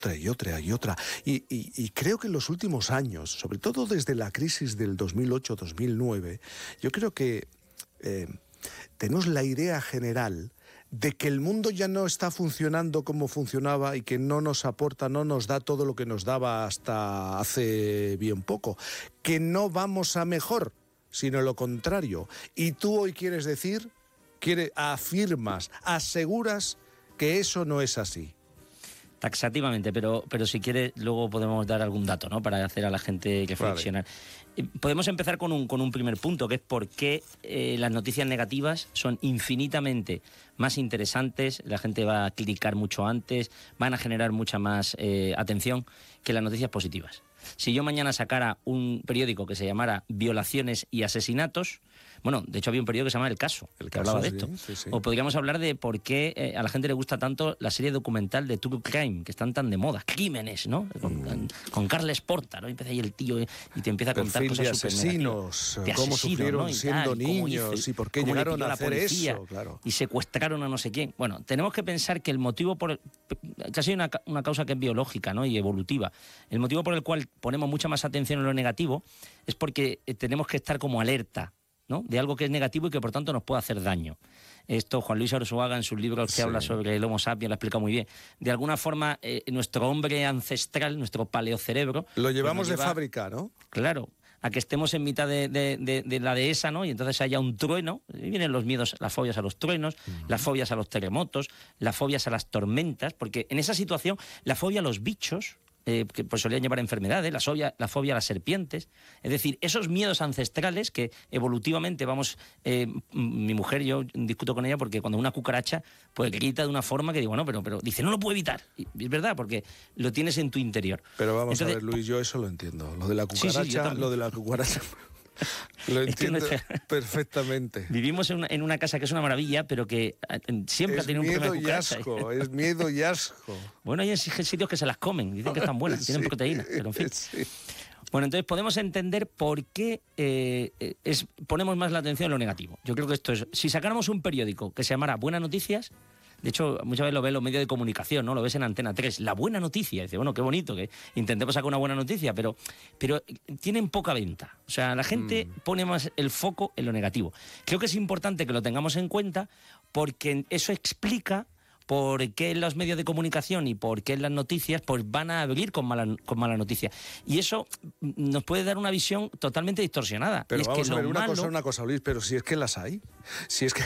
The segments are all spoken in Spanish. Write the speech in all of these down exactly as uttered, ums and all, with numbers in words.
y otra y otra. Y, y, y creo que en los últimos años, sobre todo desde la crisis del dos mil ocho dos mil nueve, yo creo que eh, tenemos la idea general de que el mundo ya no está funcionando como funcionaba y que no nos aporta, no nos da todo lo que nos daba hasta hace bien poco, que no vamos a mejor, sino lo contrario. Y tú hoy quieres decir, quiere, afirmas, aseguras que eso no es así. Taxativamente, pero, pero si quieres luego podemos dar algún dato, ¿no?, para hacer a la gente reflexionar. Vale. Podemos empezar con un, con un primer punto, que es por qué eh, las noticias negativas son infinitamente más interesantes, la gente va a clicar mucho antes, van a generar mucha más eh, atención que las noticias positivas. Si yo mañana sacara un periódico que se llamara Violaciones y Asesinatos, bueno, de hecho había un periódico que se llamaba El Caso, el que caso, hablaba de sí, esto. Sí, sí. O podríamos hablar de por qué eh, a la gente le gusta tanto la serie documental de True Crime, que están tan de moda, Crímenes, ¿no? Con, mm. con, con Carles Porta, ¿no? Empieza ahí el tío y te empieza a contar Perfil cosas súper asesinos, cómo sufrieron, ¿no?, y siendo tal, niños hizo, y por qué llegaron a hacer eso, claro. Y secuestraron a no sé quién. Bueno, tenemos que pensar que el motivo por... casi hay una, una causa que es biológica, ¿no?, y evolutiva. El motivo por el cual ponemos mucha más atención en lo negativo es porque tenemos que estar como alerta, ¿no?, de algo que es negativo y que por tanto nos puede hacer daño. Esto Juan Luis Arzuaga en sus libros que sí. habla sobre el Homo sapiens lo explica muy bien. De alguna forma, eh, nuestro hombre ancestral, nuestro paleocerebro... Lo llevamos pues de lleva, fábrica, ¿no? Claro, a que estemos en mitad de, de, de, de la dehesa, ¿no?, y entonces haya un trueno, y vienen los miedos, las fobias a los truenos, uh-huh. las fobias a los terremotos, las fobias a las tormentas, porque en esa situación la fobia a los bichos... Eh, que pues solían llevar enfermedades, la fobia, la fobia a las serpientes, es decir, esos miedos ancestrales que evolutivamente vamos, eh, mi mujer, yo discuto con ella porque cuando una cucaracha pues grita de una forma que digo, no, pero, pero dice, no lo puedo evitar, y es verdad, porque lo tienes en tu interior. Pero vamos Entonces, a ver, Luis, yo eso lo entiendo, lo de la cucaracha, sí, sí, lo de la cucaracha... Lo entiendo es que nuestra... perfectamente. Vivimos en una, en una casa que es una maravilla, pero que siempre es ha tenido un problema de cucaracha. Asco, es miedo y asco. Bueno, hay sitios que se las comen, dicen que están buenas, sí, tienen proteína, pero en fin. Sí. Bueno, entonces podemos entender por qué eh, es, ponemos más la atención en lo negativo. Yo creo que esto es... Si sacáramos un periódico que se llamara Buenas Noticias... De hecho, muchas veces lo ven en los medios de comunicación, ¿no? Lo ves en Antena tres, la buena noticia. Dice, bueno, qué bonito, que intentemos sacar una buena noticia, pero, pero tienen poca venta. O sea, la gente mm. pone más el foco en lo negativo. Creo que es importante que lo tengamos en cuenta porque eso explica por qué los medios de comunicación y por qué las noticias pues van a abrir con mala, con mala noticia. Y eso nos puede dar una visión totalmente distorsionada. Pero y es vamos que a ver, lo una malo... cosa, una cosa, Luis, pero si es que las hay. Si es que...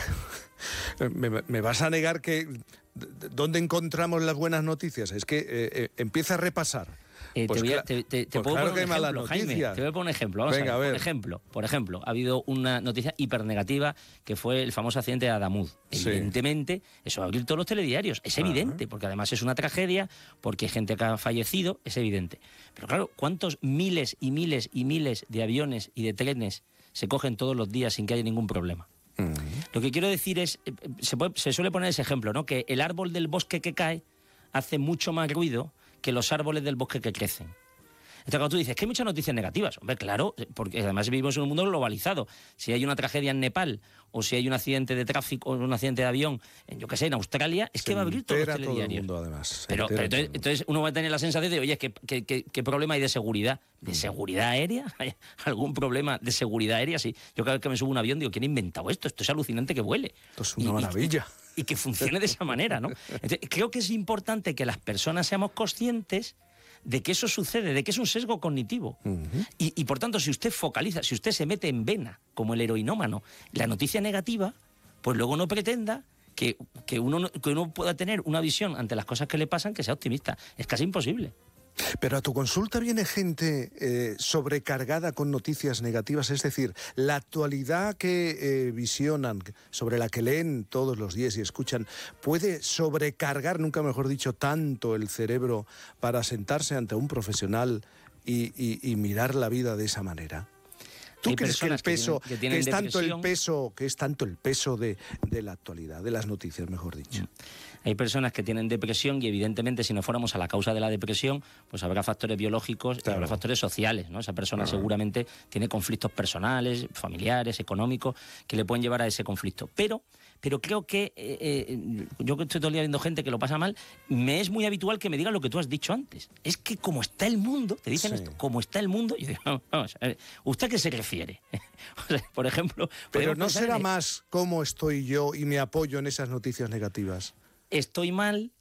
me, me vas a negar que... ¿Dónde encontramos las buenas noticias? Es que eh, eh, empieza a repasar. Eh, pues te, voy a, cla- te, te, te pues puedo claro poner que un hay ejemplo, malas Jaime, noticias. te voy a poner un ejemplo. Vamos Venga, a ver, a ver. Por ejemplo, por ejemplo, ha habido una noticia hipernegativa que fue el famoso accidente de Adamud. Sí. Evidentemente, eso va a abrir todos los telediarios. Es evidente, uh-huh. porque además es una tragedia, porque hay gente que ha fallecido, es evidente. Pero claro, ¿cuántos miles y miles y miles de aviones y de trenes se cogen todos los días sin que haya ningún problema? Uh-huh. Lo que quiero decir es, se, puede, se suele poner ese ejemplo, ¿no? Que el árbol del bosque que cae hace mucho más ruido que los árboles del bosque que crecen. Entonces, cuando tú dices que hay muchas noticias negativas, hombre, claro, porque además vivimos en un mundo globalizado. Si hay una tragedia en Nepal, o si hay un accidente de tráfico, o un accidente de avión, en, yo qué sé, en Australia, es se que va a abrir todos los todo telediarios. El mundo, además. Pero, pero entonces, entonces uno va a tener la sensación de, oye, ¿qué, qué, qué, qué problema hay de seguridad? ¿De seguridad aérea? ¿Hay algún problema de seguridad aérea? Sí. Yo cada vez que me subo a un avión digo, ¿quién ha inventado esto? Esto es alucinante que vuele. Esto es una y, maravilla. Y, y que funcione de esa manera, ¿no? Entonces, creo que es importante que las personas seamos conscientes de que eso sucede, de que es un sesgo cognitivo. Uh-huh. Y, y por tanto, si usted focaliza, si usted se mete en vena, como el heroinómano, la noticia negativa, pues luego no pretenda que, que, uno, que uno pueda tener una visión ante las cosas que le pasan que sea optimista. Es casi imposible. Pero a tu consulta viene gente eh, sobrecargada con noticias negativas, es decir, la actualidad que eh, visionan, sobre la que leen todos los días y escuchan, ¿puede sobrecargar, nunca mejor dicho, tanto el cerebro para sentarse ante un profesional y, y, y mirar la vida de esa manera? ¿Tú Hay crees que el peso, que, tienen, que, tienen que es tanto depresión. el peso, que es tanto el peso de, de la actualidad, de las noticias, mejor dicho? Mm. Hay personas que tienen depresión y evidentemente si no fuéramos a la causa de la depresión, pues habrá factores biológicos claro. y habrá factores sociales, ¿no? Esa persona claro. seguramente tiene conflictos personales, familiares, económicos, que le pueden llevar a ese conflicto. Pero pero creo que eh, eh, yo que estoy todo el día viendo gente que lo pasa mal, me es muy habitual que me digan lo que tú has dicho antes. Es que como está el mundo, te dicen sí. esto, como está el mundo, yo digo, vamos, vamos a ver, ¿usted a qué se refiere? O sea, por ejemplo... Pero no será en... más cómo estoy yo y me apoyo en esas noticias negativas. Estoy mal